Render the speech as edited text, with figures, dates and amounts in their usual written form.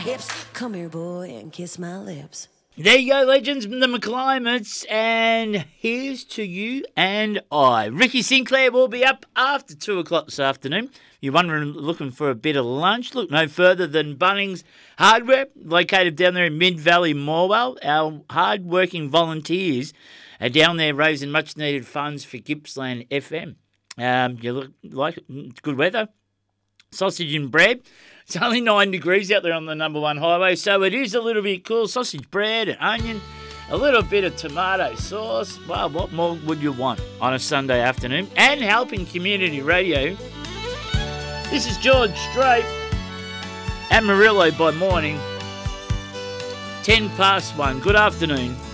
hips. Come here, boy, and kiss my lips. There you go, legends, the McClimates, and here's to you and I. Ricky Sinclair will be up after 2 o'clock this afternoon. You're wondering, looking for a bit of lunch? Look no further than Bunnings Hardware, located down there in Mid-Valley, Morwell. Our hard-working volunteers are down there raising much-needed funds for Gippsland FM. You look like it's good weather. Sausage and bread. It's only 9 degrees out there on the number 1 highway, so it is a little bit cool. Sausage bread and onion, a little bit of tomato sauce. Well, what more would you want on a Sunday afternoon? And helping community radio. This is George Strait, Amarillo by morning. 1:10. Good afternoon.